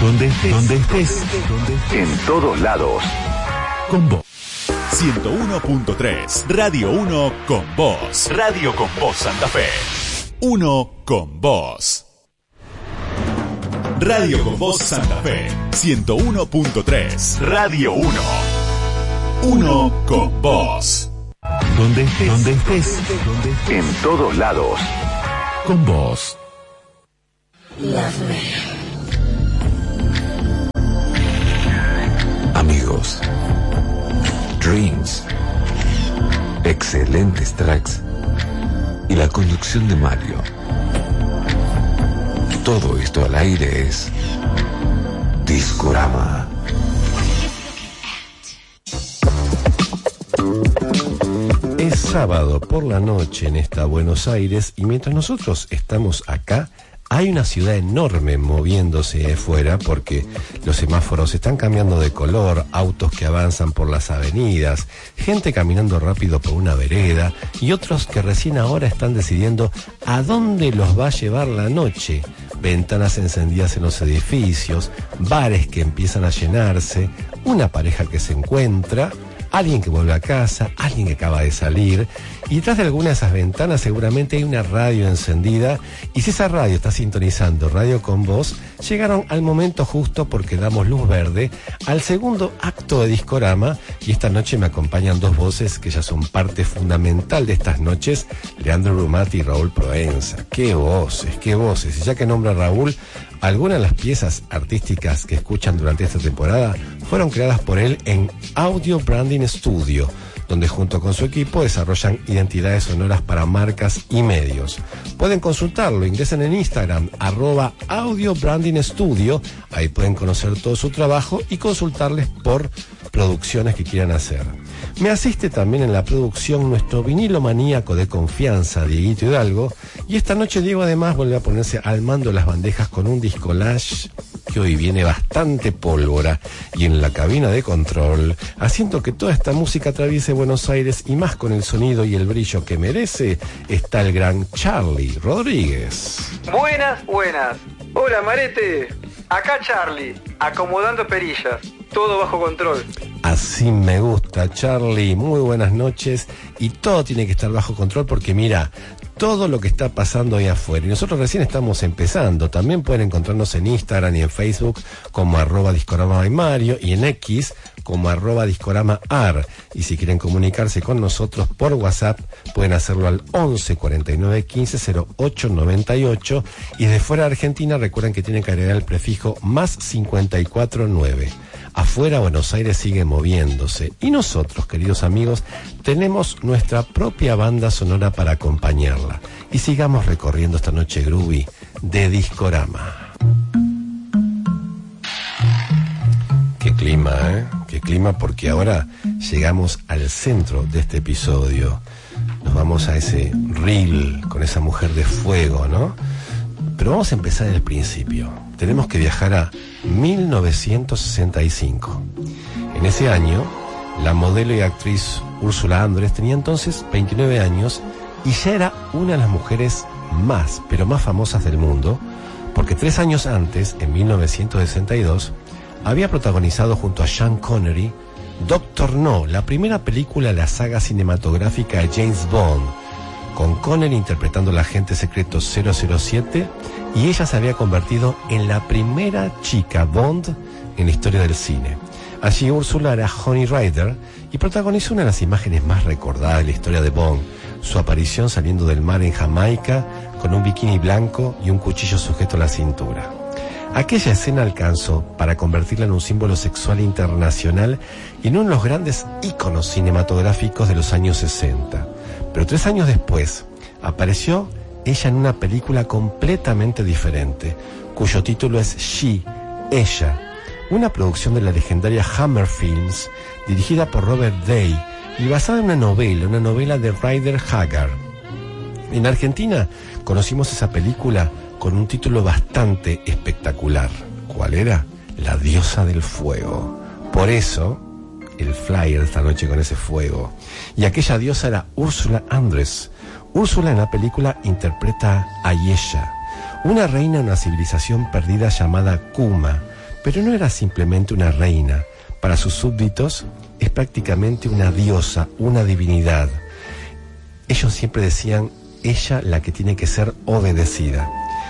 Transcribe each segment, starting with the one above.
Donde estés, en todos lados. Con vos. 101.3 Radio 1 con vos. Radio con vos Santa Fe. 1 con vos. Radio con vos Santa Fe. 101.3 Radio 1. 1 con vos. Donde estés, en todos lados. Con vos. Love me. Amigos, Dreams, excelentes tracks y la conducción de Mario. Todo esto al aire es Discorama. Es sábado por la noche en esta Buenos Aires y mientras nosotros estamos acá, hay una ciudad enorme moviéndose afuera porque los semáforos están cambiando de color, autos que avanzan por las avenidas, gente caminando rápido por una vereda y otros que recién ahora están decidiendo a dónde los va a llevar la noche. Ventanas encendidas en los edificios, bares que empiezan a llenarse, una pareja que se encuentra, alguien que vuelve a casa, alguien que acaba de salir, y detrás de alguna de esas ventanas seguramente hay una radio encendida, y si esa radio está sintonizando Radio con Vos, llegaron al momento justo porque damos luz verde al segundo acto de Discorama, y esta noche me acompañan dos voces que ya son parte fundamental de estas noches, Leandro Brumati y Raúl Proenza. ¡Qué voces, qué voces! Y ya que nombra Raúl, algunas de las piezas artísticas que escuchan durante esta temporada fueron creadas por él en Audio Branding Studio, donde junto con su equipo desarrollan identidades sonoras para marcas y medios. Pueden consultarlo, ingresen en Instagram, @Audio Branding Studio, ahí pueden conocer todo su trabajo y consultarles por producciones que quieran hacer. Me asiste también en la producción nuestro vinilo maníaco de confianza, Dieguito Hidalgo, y esta noche Diego además vuelve a ponerse al mando de las bandejas con un discolage que hoy viene bastante pólvora, y en la cabina de control, haciendo que toda esta música atraviese Buenos Aires y más con el sonido y el brillo que merece, está el gran Charlie Rodríguez. Buenas. Hola, Marete. Acá Charlie, acomodando perillas. Todo bajo control. Así me gusta, Charlie. Muy buenas noches. Y todo tiene que estar bajo control porque mira, todo lo que está pasando ahí afuera. Y nosotros recién estamos empezando. También pueden encontrarnos en Instagram y en Facebook como @Discorama by Mario y en X como @DiscoramaAr. Y si quieren comunicarse con nosotros por WhatsApp, pueden hacerlo al 11 49 15 08 98. Y de fuera de Argentina, recuerden que tienen que agregar el prefijo más 549. Afuera Buenos Aires sigue moviéndose y nosotros, queridos amigos, tenemos nuestra propia banda sonora para acompañarla. Y sigamos recorriendo esta noche groovy de Discorama. Qué clima, ¿eh? Qué clima, porque ahora llegamos al centro de este episodio. Nos vamos a ese reel con esa mujer de fuego, ¿no? Pero vamos a empezar desde el principio. Tenemos que viajar a 1965. En ese año, la modelo y actriz Úrsula Andress tenía entonces 29 años y ya era una de las mujeres más, pero más famosas del mundo, porque 3 años antes, en 1962, había protagonizado junto a Sean Connery Doctor No, la primera película de la saga cinematográfica de James Bond, con Connery interpretando al agente secreto 007, y ella se había convertido en la primera chica Bond en la historia del cine. Allí Úrsula era Honey Rider y protagonizó una de las imágenes más recordadas de la historia de Bond, su aparición saliendo del mar en Jamaica con un bikini blanco y un cuchillo sujeto a la cintura. Aquella escena alcanzó para convertirla en un símbolo sexual internacional y en uno de los grandes íconos cinematográficos de los años 60. Pero 3 años después, apareció ella en una película completamente diferente, cuyo título es She, Ella, una producción de la legendaria Hammer Films, dirigida por Robert Day y basada en una novela de Ryder Haggard. En Argentina conocimos esa película con un título bastante espectacular. ¿Cuál era? La diosa del fuego. Por eso, el flyer de esta noche con ese fuego. Y aquella diosa era Úrsula Andress. Úrsula en la película interpreta a Ayesha, una reina de una civilización perdida llamada Kuma, Pero no era simplemente una reina. Para sus súbditos es prácticamente una diosa, una divinidad. Ellos siempre decían, ella la que tiene que ser obedecida.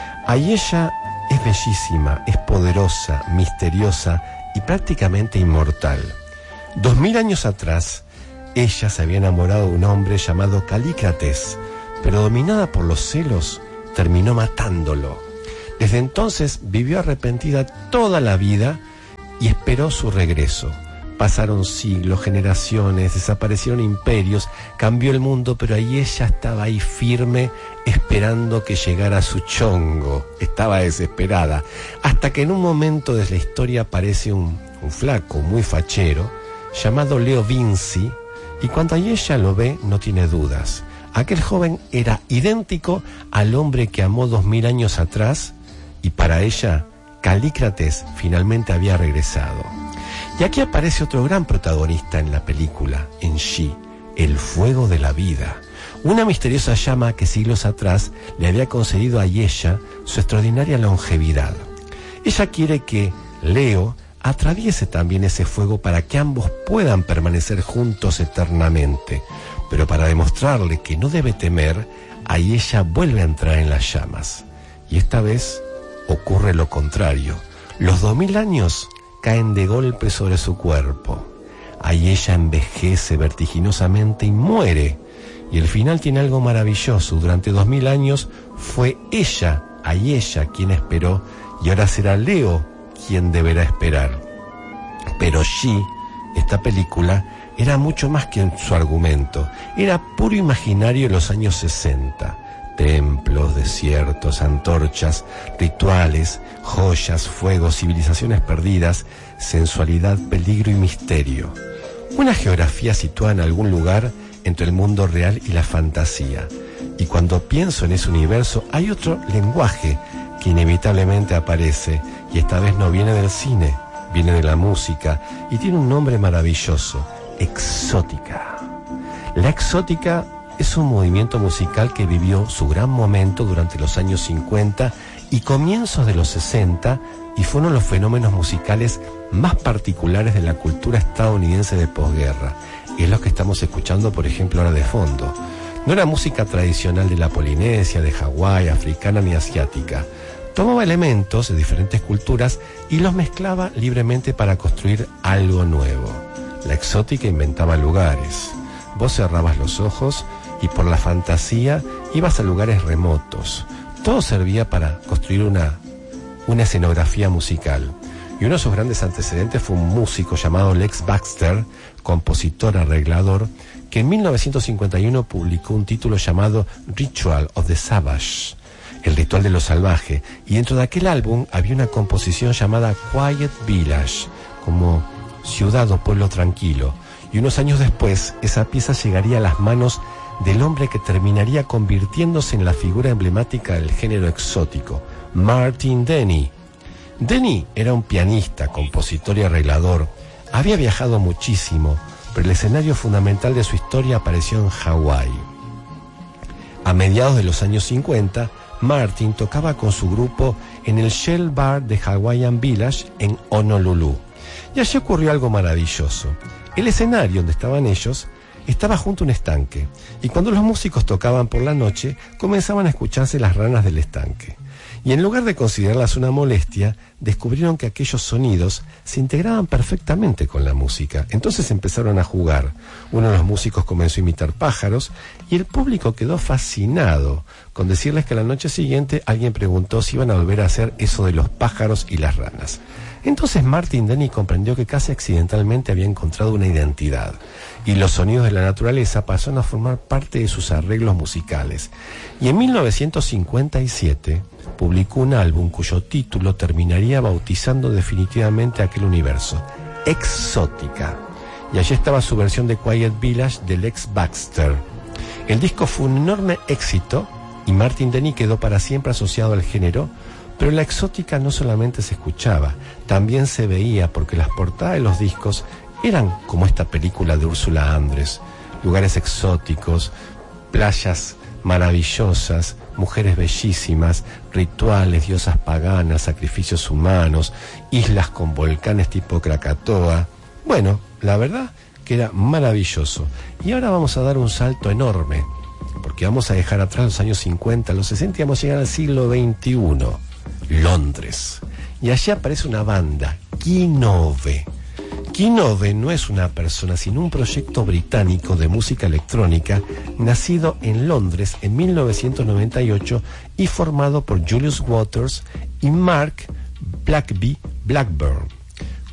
Ayesha es bellísima, es poderosa, misteriosa y prácticamente inmortal. 2000 años atrás, ella se había enamorado de un hombre llamado Calícrates, pero dominada por los celos, terminó matándolo. Desde entonces vivió arrepentida toda la vida y esperó su regreso. Pasaron siglos, generaciones, desaparecieron imperios, cambió el mundo, pero ahí ella estaba ahí firme, esperando que llegara su chongo. Estaba desesperada, hasta que en un momento de la historia aparece un flaco muy fachero, llamado Leo Vinci, y cuando ella lo ve, no tiene dudas. Aquel joven era idéntico al hombre que amó 2000 años atrás, y para ella, Calícrates finalmente había regresado. Y aquí aparece otro gran protagonista en la película, en She, el fuego de la vida. Una misteriosa llama que siglos atrás le había concedido a Ayesha su extraordinaria longevidad. Ella quiere que Leo atraviese también ese fuego para que ambos puedan permanecer juntos eternamente. Pero para demostrarle que no debe temer, Ayesha vuelve a entrar en las llamas. Y esta vez ocurre lo contrario. Los 2000 años caen de golpe sobre su cuerpo. Ayesha envejece vertiginosamente y muere. Y el final tiene algo maravilloso. Durante 2000 años fue ella, Ayesha, quien esperó, y ahora será Leo quien deberá esperar. Pero She, esta película, era mucho más que su argumento. Era puro imaginario de los años 60. Templos, desiertos, antorchas, rituales, joyas, fuegos, civilizaciones perdidas, sensualidad, peligro y misterio. Una geografía situada en algún lugar entre el mundo real y la fantasía. Y cuando pienso en ese universo, hay otro lenguaje que inevitablemente aparece, y esta vez no viene del cine, viene de la música, y tiene un nombre maravilloso: exótica. La exótica es un movimiento musical que vivió su gran momento durante los años 50 y comienzos de los 60, y fue uno de los fenómenos musicales más particulares de la cultura estadounidense de posguerra. Es lo que estamos escuchando, por ejemplo, ahora de fondo. No era música tradicional de la Polinesia, de Hawái, africana ni asiática. Tomaba elementos de diferentes culturas y los mezclaba libremente para construir algo nuevo. La exótica inventaba lugares. Vos cerrabas los ojos y por la fantasía ibas a lugares remotos. Todo servía para construir una escenografía musical. Y uno de sus grandes antecedentes fue un músico llamado Lex Baxter, compositor, arreglador, que en 1951 publicó un título llamado Ritual of the Savage, el ritual de lo salvaje, y dentro de aquel álbum había una composición llamada Quiet Village, como ciudad o pueblo tranquilo, y unos años después esa pieza llegaría a las manos del hombre que terminaría convirtiéndose en la figura emblemática del género exótico, Martin Denny. Denny era un pianista, compositor y arreglador. Había viajado muchísimo, pero el escenario fundamental de su historia apareció en Hawái. A mediados de los años 50, Martin tocaba con su grupo en el Shell Bar de Hawaiian Village en Honolulu. Y allí ocurrió algo maravilloso. El escenario donde estaban ellos estaba junto a un estanque, y cuando los músicos tocaban por la noche, comenzaban a escucharse las ranas del estanque. Y en lugar de considerarlas una molestia, descubrieron que aquellos sonidos se integraban perfectamente con la música. Entonces empezaron a jugar. Uno de los músicos comenzó a imitar pájaros y el público quedó fascinado con decirles que la noche siguiente alguien preguntó si iban a volver a hacer eso de los pájaros y las ranas. Entonces Martin Denny comprendió que casi accidentalmente había encontrado una identidad, y los sonidos de la naturaleza pasaron a formar parte de sus arreglos musicales. Y en 1957 publicó un álbum cuyo título terminaría bautizando definitivamente aquel universo, Exótica. Y allí estaba su versión de Quiet Village de Lex Baxter. El disco fue un enorme éxito y Martin Denny quedó para siempre asociado al género. Pero la exótica no solamente se escuchaba, también se veía, porque las portadas de los discos eran como esta película de Úrsula Andrés: lugares exóticos, playas maravillosas, mujeres bellísimas, rituales, diosas paganas, sacrificios humanos, islas con volcanes tipo Krakatoa. Bueno, la verdad que era maravilloso. Y ahora vamos a dar un salto enorme, porque vamos a dejar atrás los años 50, los 60 y vamos a llegar al siglo XXI, Londres. Y allí aparece una banda, Kinove. Kinove no es una persona, sino un proyecto británico de música electrónica nacido en Londres en 1998 y formado por Julius Waters y Mark Blackburn.